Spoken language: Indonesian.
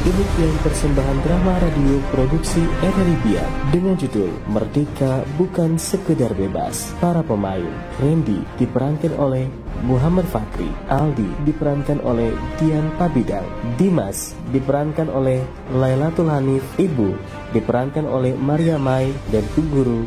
Demikian persembahan drama radio produksi RRI Biak dengan judul Merdeka Bukan Sekedar Bebas. Para pemain: Randy diperankan oleh Muhammad Fakri, Aldi diperankan oleh Dian Pabidang, Dimas diperankan oleh Lailatul Hanif, Ibu diperankan oleh Maria Mai, dan Guru